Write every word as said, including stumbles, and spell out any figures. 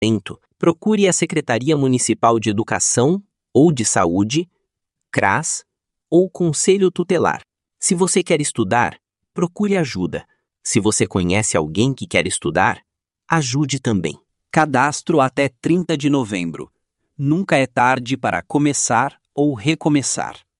Procure a Secretaria Municipal de Educação ou de Saúde, CRAS ou Conselho Tutelar. Se você quer estudar, procure ajuda. Se você conhece alguém que quer estudar, ajude também. Cadastro até trinta de novembro. Nunca é tarde para começar ou recomeçar.